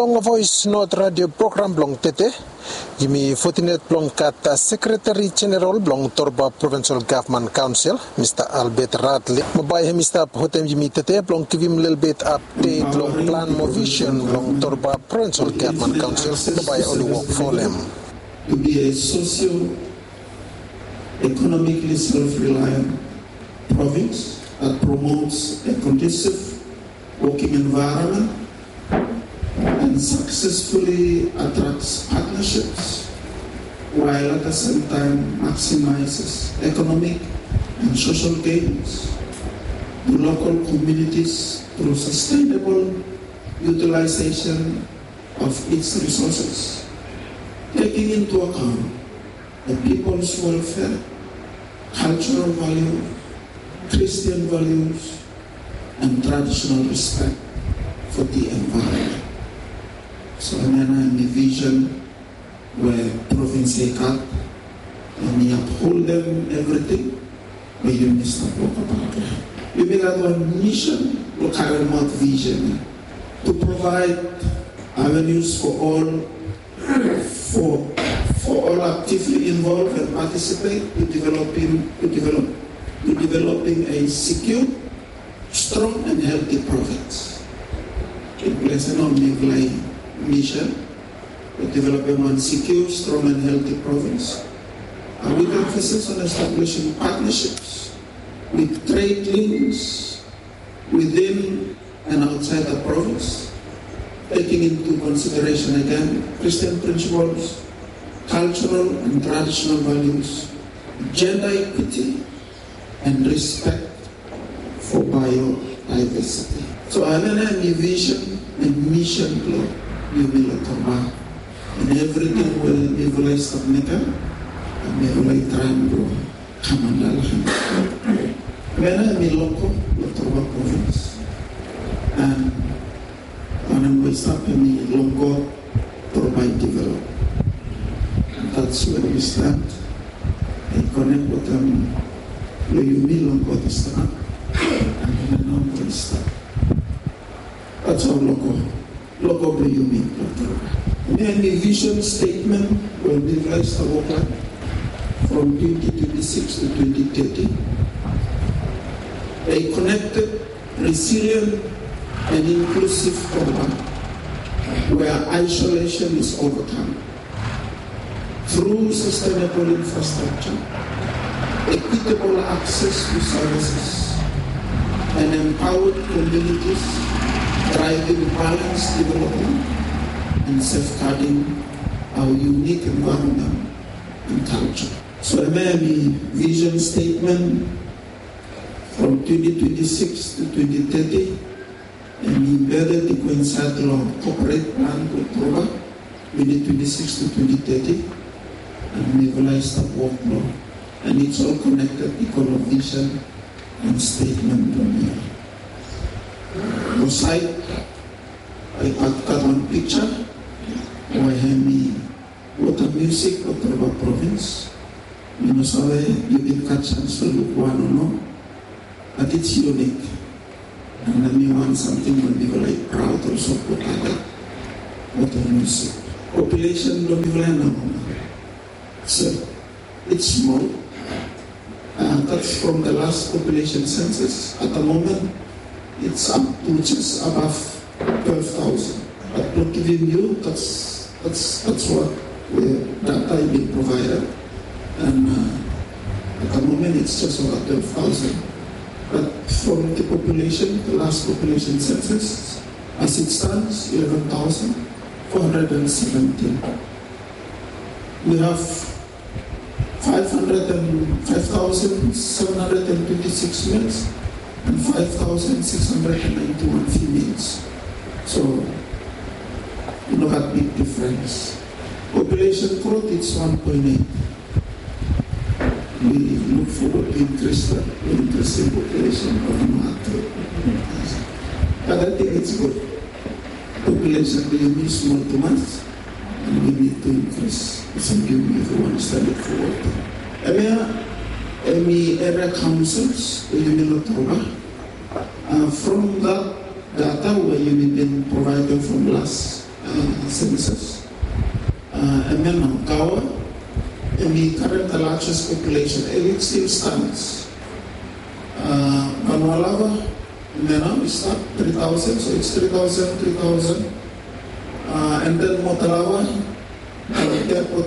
Blong Voice North Radio Program Blong Tete. Jimmy Fortinet Blong Kata Secretary General Blong Torba Provincial Government Council, Mr. Albert Radley. Mabay Mr. Hotem Jimmy Tete Blong give him a little bit update Blong Plan More Vision Blong Torba Provincial Government Council. Mabay only work for them. To be a socio-economically self-reliant province that promotes a conducive working environment and successfully attracts partnerships while at the same time maximizes economic and social gains to local communities through sustainable utilization of its resources, taking into account the people's welfare, cultural value, Christian values, and traditional respect for the environment. So I envision where province Ekat and we uphold them everything where you must talk about it. We made that one mission, look at our vision, to provide avenues for all actively involved and participate in developing a secure, strong and healthy province. In place of mission, to develop one secure, strong and healthy province. And with emphasis on establishing partnerships with trade links within and outside the province, taking into consideration again Christian principles, cultural and traditional values, gender equity, and respect for biodiversity. So I envision a mission block, you will come and everything will be released of Nika, and we will try and grow. Come on, when I am local, Lotorba province, and when we start in Longo, Torba develop. That's where we start and connect with them. You mean Longo to start, and then Longo to start. That's how Logo you mean. Then the vision statement will be released from 2026 to 2030. A connected, resilient, and inclusive program where isolation is overcome through sustainable infrastructure, equitable access to services, and empowered communities driving balanced development and safeguarding our unique environment and culture. So a vision statement from 2026 to 2030 and embedded the coincide law corporate plan to October 2026 to 2030 and mobilized the work law. And it's all connected because of vision and statement from here. On site, I got one picture where I water music of the province. You know, so you can catch and so look one or no, but it's unique. And then you want something when people are like proud or so put like that. Water music. Population don't be like no. So it's small. That's from the last population census. At the moment, it's up to just above 12,000. But not giving you, that's what the data is being provided. And at the moment, it's just over 12,000. But from the population, the last population census, as it stands, 11,417. We have 5,726 males and 5,691 females. So, you know that big difference. Population growth, it's 1.8. We look forward to increase the population of Mato. But I think it's good. Population will be small to mass, and we need to increase. It's a new if we want to stand it forward. Area councils, from that data where you've been provided from last census. And then Gawa, and the current the largest population, and it still stands. Manualava, and then we start 3,000, so it's 3,000, 3,000. And then Motalawa, airport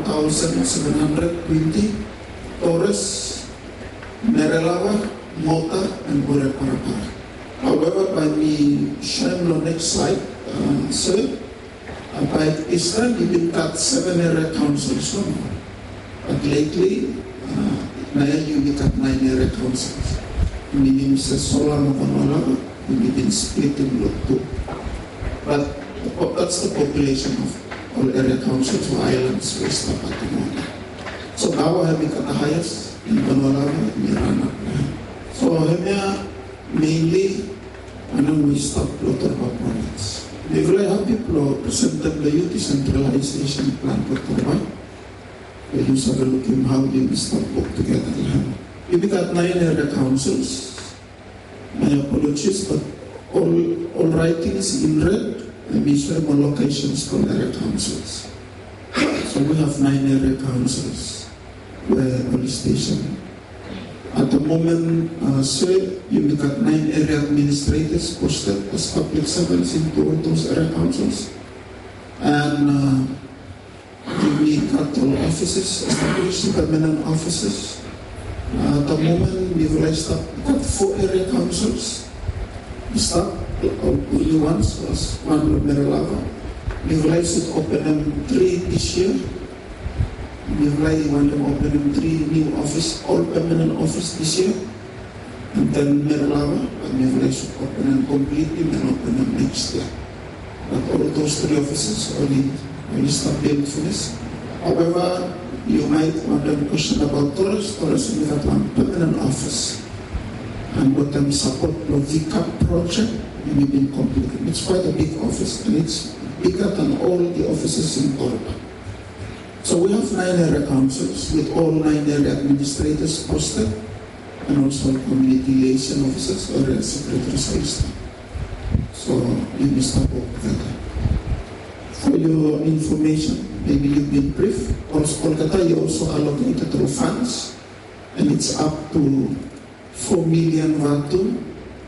1,720. Torres, Merelawa, Mota, and Boreparapara. However, by the shame on next slide, sir, by Israel, we've been cut 7 area councils. But lately, now you cut 9 area councils. Meaning, Mr. Solano Manualava, we've been split in lot 2. But that's the population of all area councils or islands West up at the moment. So now I have got the highest in Manualava and Mirana. So here mainly and then we stop Torba province. We're very happy to present them the youth decentralization plan for Torba. We use a look at how we start work together. We got 9 area councils. My apologies, but all writings in red. And we share more locations called area councils. So we have 9 area councils where police station. At the moment, sir, you got 9 area administrators posted as public servants into all those area councils. And we got all offices, established permanent offices. At the moment, we've raised up, we got 4 area councils. We start only once was one with Merelava. We've realized to open them 3 this year. We've realized want to open them 3 new office, all permanent office this year. And then Merelava, and we've realized to open them completely and open them next year. But all those 3 offices only start being finished. However, you might want to question about Torres. Torres, we have one permanent office. And what them support the VCAP project. We've been completed. It's quite a big office, and it's bigger than all the offices in Torba. So we have 9 area councils with all 9 area administrators posted, and also community liaison officers or secretaries of state. So we must start work together. For your information, maybe you've been briefed. Also, Kolkata, you also allocated through funds, and it's up to 4 million Vatu.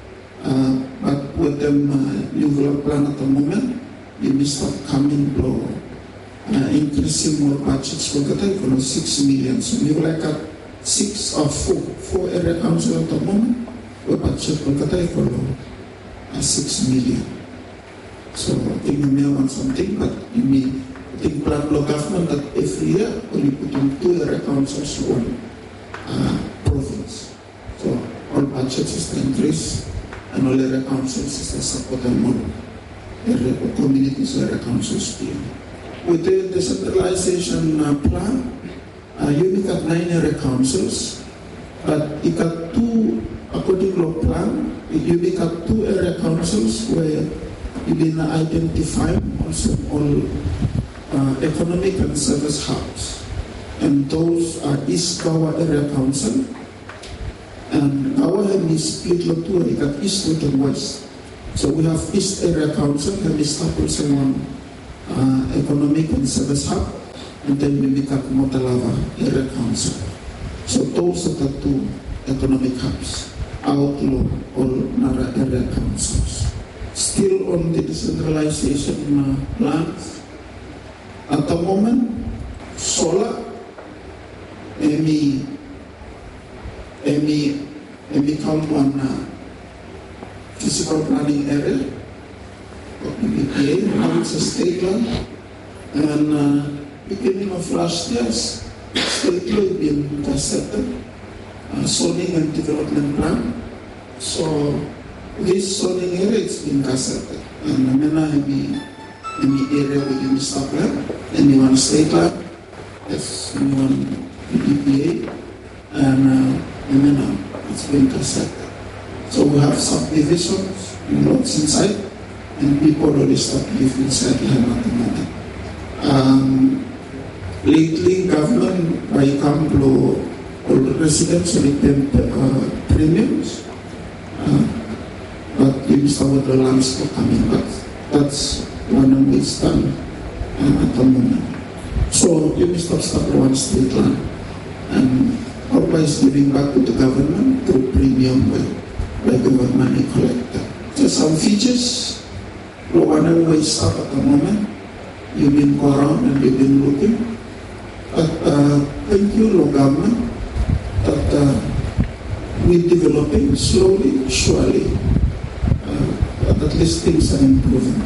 But with them, you will plan at the moment, you may start coming to increasing more budgets for the 6 million. So you will like at 6 or 4 area council at the moment, we budget for the 6 million. So I think you may want something, but you may think plan for government that every year when you put in 2 area councils to one province. So all budgets is to increase. And all area councils is to support them more. Communities area councils team. With the decentralization plan, you got 9 area councils, but you got 2, according to the plan, you got 2 area councils where you've been identified also all economic and service hubs. And those are East Gawa Area Council. And our is split into we got East, and West. So we have East Area Council, and we start also on Economic and Service Hub, and then we got Motalawa Area Council. So those are the 2 economic hubs, outlaw all Nara Area Councils. Still on the decentralization plans, at the moment, solar, come on physical planning area of PPA, now it's a state land, and beginning of last year, state law has been accepted, zoning and development plan. So this zoning area has been accepted, and any area within the stop land, anyone state land, yes, anyone PPA, and it's been accepted. So we have subdivisions, lots inside, and people already start living inside land at the moment. Lately, government by Camplo, all the residents repay premiums, but you saw what the lands were coming, but that's One Western at the moment. So you must have step one state land. And Orba is giving back to the government through premium by government collector. Just some features. One way stop at the moment. You've been going around and you've been looking. But thank you, Lord Government, that we're developing slowly, surely. At least things are improving.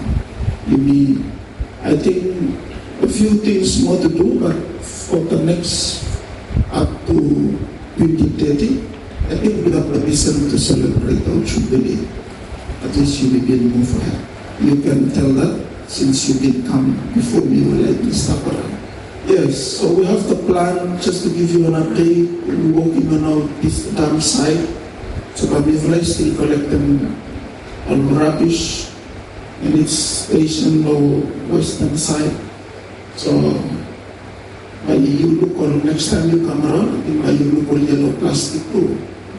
I think a few things more to do, but for the next up to 2030, I think we have a reason to celebrate our jubilee. At least you will be more for her. You can tell that since you did come before me, will let me stop around. Yes, so we have the plan, just to give you an update. We're working on our dam site. So Bamivla is still collecting all rubbish in its station or western side. So you look on next time you come around, you look on yellow plastic too.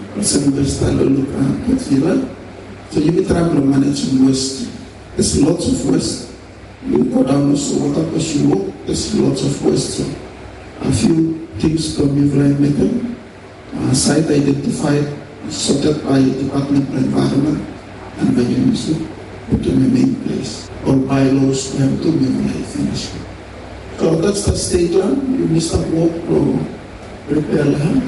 So you be trying to manage waste. There's lots of waste. You go down also water because you walk, there's lots of waste. So a few things from Mivla site identified, sorted by Department of Environment and by UNICEF, put in the main place. All bylaws we have to finish. So that's the state land. You must have work to prepare land.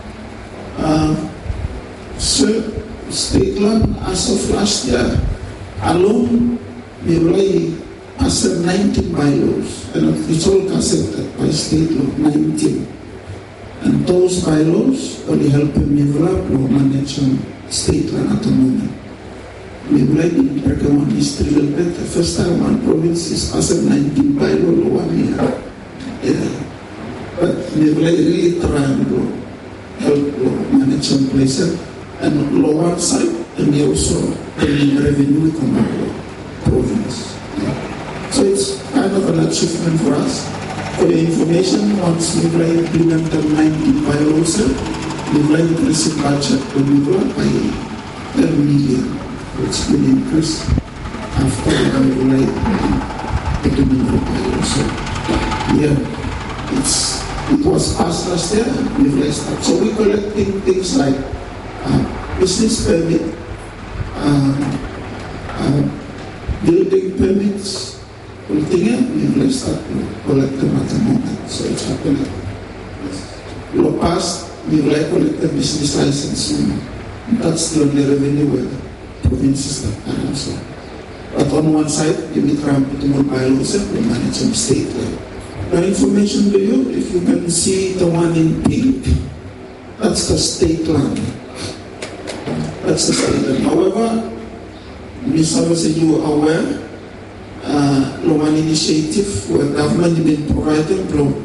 So state land as of last year alone, we really passed 19 bylaws, and it's all accepted by state law, 19. And those bylaws only help Mivla to manage state land at the moment. Mivla didn't recommend history a little bit. The first time one province is passed 19 bylaws 1 year. Yeah. But Mivla really trying to help manage some places. And lower side, and we also bring revenue from our province. So it's kind of an achievement for us. For your information, once Mivla implemented 19 bylaws, Mivla increased the budget to Mivla by 10 million. It's been increased after Mivla implemented bylaws. So yeah, it was passed last year, Mivla started. So we're collecting things like business permit, building permits, we start to collect them at the moment. So it's happening. We passed, we collect the business license. That's the only revenue where the provinces are also. But on one side, you will try and put more bylaws and we manage some state level. Now information to you, if you can see the one in pink, that's the state land. That's the state land. However, Mr. Vassar, you are aware, one initiative where government has been providing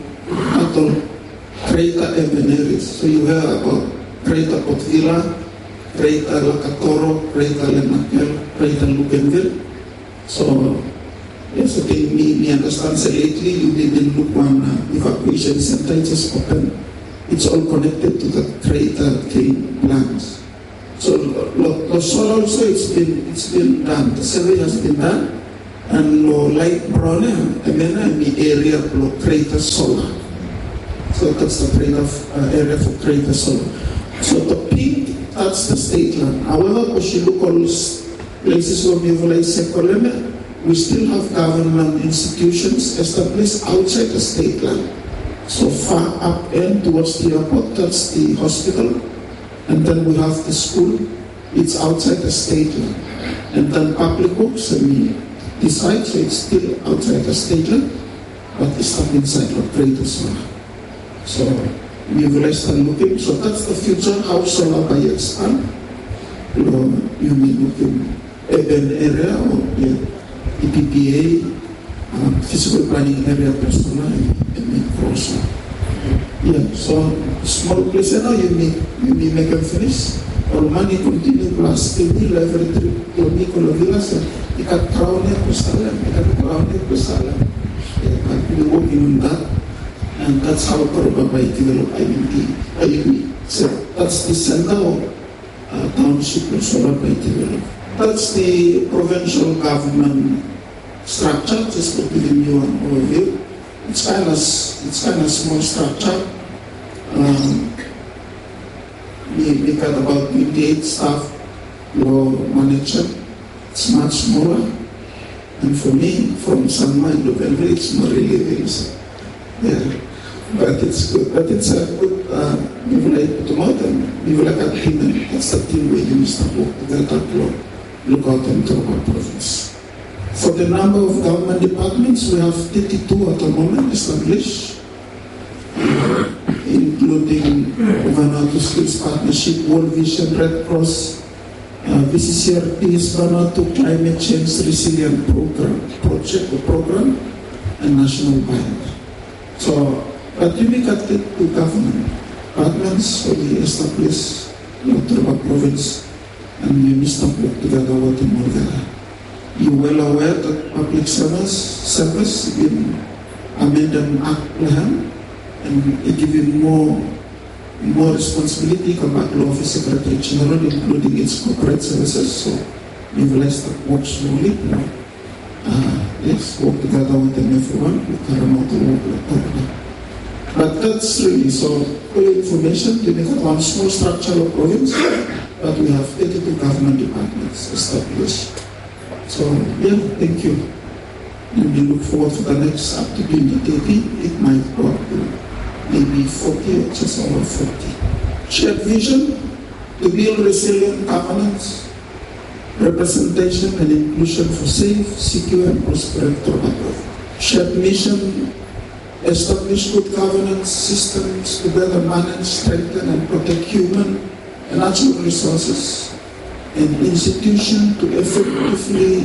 greater urban areas. So you hear about Greater Port Vila, Greater Lakatoro, Greater Lenakel, Greater Luganville. So yes, I think me understand. So lately you didn't look one evacuation center, it is open. It's all connected to the Greater Clean plans. So the solar also it's been done. The survey has been done, and light brown and then the area of Greater Solar. So that's the area for Greater Solar. So the pink, that's the state land. However, if you look all places where we have Sekoleme, we still have government institutions established outside the state land. So far up and towards the airport, that's the hospital. And then we have the school, it's outside the state land. And then public works, and we decide, so it's still outside the state land, but it's up inside of Greater Solar. So we will start looking, so that's the future, how solar by expand. You may look in urban area or EPPA, physical planning area per solar, and cross. Yeah, so small place, you may make them finish. Or money continue plus still every trip to Nicola Villas, you can crown it to Salem, you can crown it to Salem. We're working on that, and that's how Koroba develop IUD. So that's the center of township of solar by develop. That's the provincial government structure, just to give you an overview. It's kind of small structure. We got about 28 staff law manager. It's much smaller. And for me, from Sanma and Lubelvi, it's not really very small. Yeah. But it's good. But it's a good, we would like to promote and we would like a team, and that's the team we use to work together to look out into our province. For the number of government departments, we have 32 at the moment established, including Vanuatu Skills Partnership, World Vision, Red Cross, VCCRP's Vanuatu Climate Change Resilient Program, and National Bank. So, but unique at the two government departments, so we established Torba Province and we must work together working together. You're well aware that public service in amendment act plan and it giving more responsibility come back to Office Secretary General, including its corporate services. So we've realized that work slowly. Yes, work together with them everyone. We carry out the work. But that's really so. For your information, we make one small structural province, but we have 82 government departments established. So, yeah, thank you. And we look forward to the next up to 2030. It might go up to maybe 40 or just over 40. Shared vision to build resilient governance, representation and inclusion for safe, secure and prosperous Torba. Shared mission, establish good governance systems to better manage, strengthen and protect human and natural resources, an institution to effective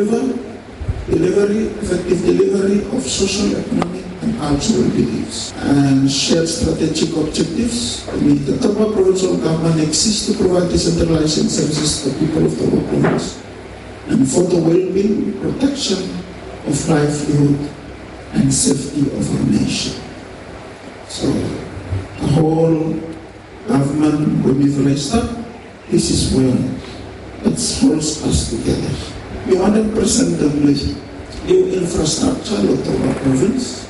delivery of social, economic and cultural beliefs, and shared strategic objectives. The Torba provincial government exists to provide decentralized services to the people of Torba province and for the well-being, protection of livelihood and safety of our nation. So the whole government, when we've raised up, this is where it holds us together. We 100% demolish new infrastructure of Torba province.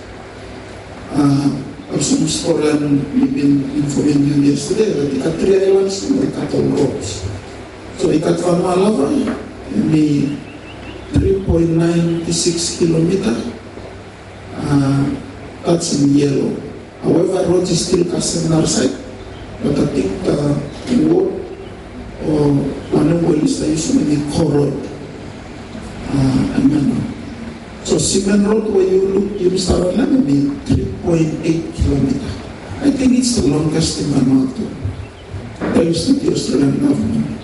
Some historian we've been informing you yesterday that we got 3 islands and we got all roads. So we got Vanualava, the 3.96 kilometers. That's in yellow. However, roads is still cast on our side, but I think the road or one is the issue in the core road. So cement road where you look, you start on maybe 3.8 kilometers. I think it's the longest in Vanuatu. Thanks to the Australian government.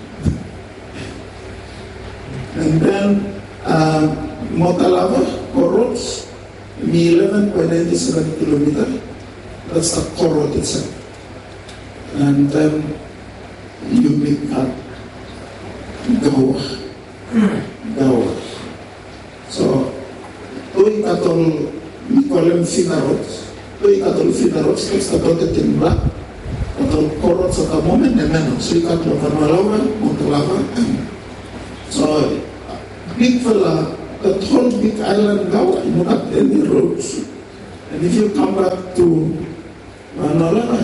And then Motalava, core roads. 11.97 kilometers. That's the core road itself. And then you make that Gawa. So, we call them fina roads. We got all fina roads, that's the dotted in black. But all core roads at the moment, and then so you got Vanualava, Motalava, and so big fella. That whole big island Gawa, you don't have any roads. And if you come back to Vanualava,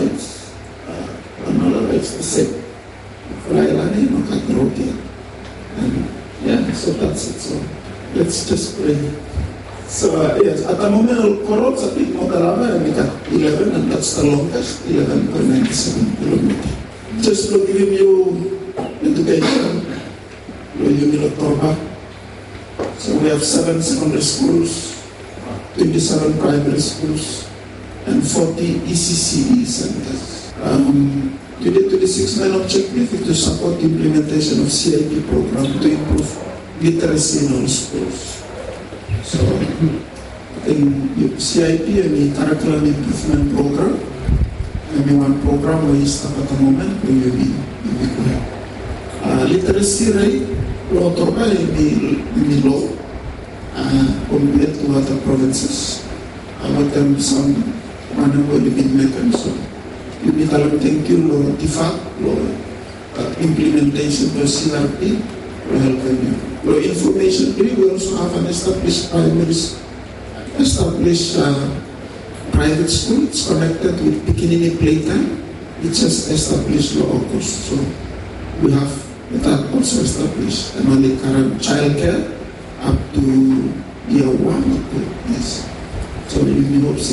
it's the same. For island, you don't have the road here. And yeah, so that's it. So let's just pray. So yes, at the moment, all roads are big Motalava, and we got 11, and that's the longest, 11.97 kilometers. Just to give you education, you Torba. So we have 7 secondary schools, 27 primary schools, and 40 ECCE centers. 2026 main objective is to support the implementation of CIP program to improve literacy in all schools. So in CIP, the curriculum improvement program, maybe one program where you start at the moment, we will be literacy rate, low Torba will be low compared to other provinces. About them, some one will be making. So you need to thank you, Lord, implementation of CRP will help you. For information, we also have an established private school. It's connected with Pikinini Playtime. It's just established law course. So we have that also established. And only current childcare up to year 1 yes. So we hope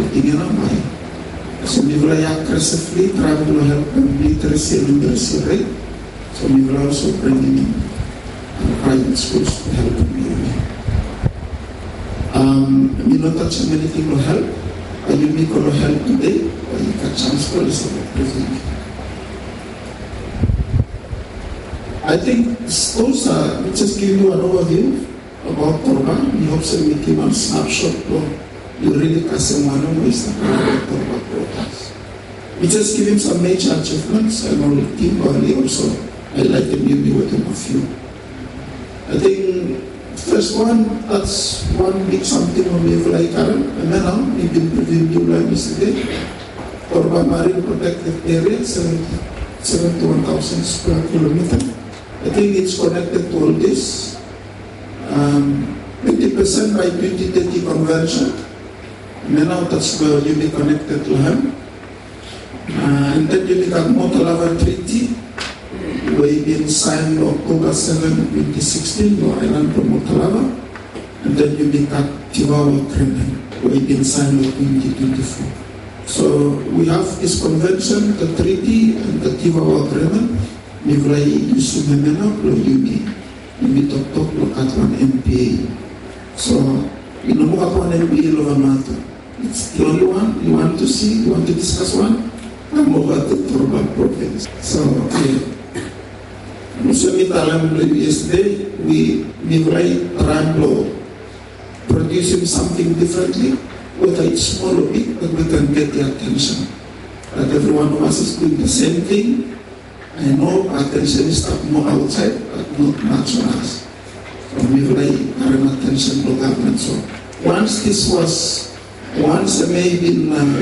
so we will aggressively try to help literacy and numeracy rate. So we will also bring in private schools to help them. We not touch anything will help. You make will help today, or you can chance for this president. I think those are just give you an overview about Torba. We hope so we give one snapshot of you really can say one ways the Torba protest. We just give him some major achievements and all the team early also highlighted maybe within a few. I think first one, that's one big something on me like Karen. And then now we've been previewing you like yesterday. Torba Marine Protected Area, 71,000 square kilometers. I think it's connected to all this. 20% by 2030 convention. And then now that's where you'll be connected to him. And then you become Motalava Treaty, where it been signed October 7, 2016, the island from Motalava. And then you become Tivawa Agreement, where it been signed in 2024. So we have this convention, the treaty, and the Tivawa Agreement. Nivrai Yusumemena, Yumi, Tok look at one MPA. So, you know what one MPA Lovamato. It's the only one you want to see, you want to discuss one. I'm over the Torba province. So, yeah. Yesterday, we Nivrai Ramblo producing something differently, whether it's small or big, but we can get the attention. That everyone of us is doing the same thing. I know attention is more outside, but not much on us. So we rely on attention to government. So once this was, maybe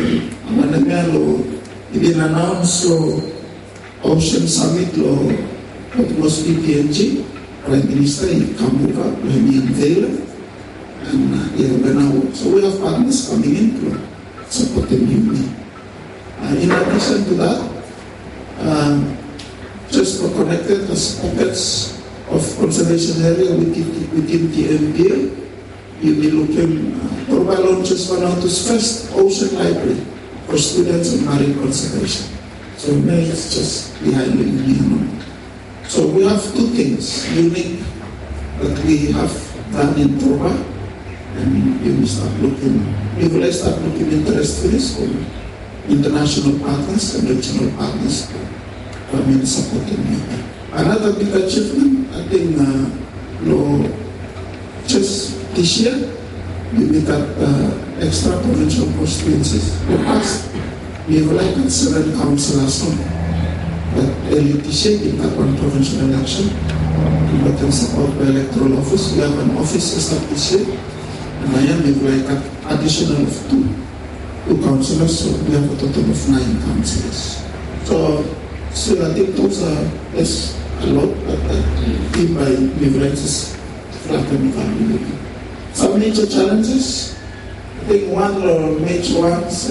been announced, Ocean Summit, it was PNG, Prime Minister in Kamuka, Remy and Taylor, and so we have partners coming in to support the UP. In addition to that, just for connected as pockets of conservation area within the MPA, you'll be looking, Torba launches one of its first ocean library for students of marine conservation. So now it's just behind the Union. So we have two things unique that we have done in Torba, and you will start looking, interested from international partners and regional partners. Supporting me. Another big achievement, I think, just this year, we got extra provincial constituencies. In the past, we have elected 7 councillors, but early this year, we got 1 provincial election. We got support by electoral office. We have an office established here, and I am like an additional of 2 councillors, so we have a total of 9 councillors. So I think those are a lot, but in my beverages, some major challenges. I think one of the major ones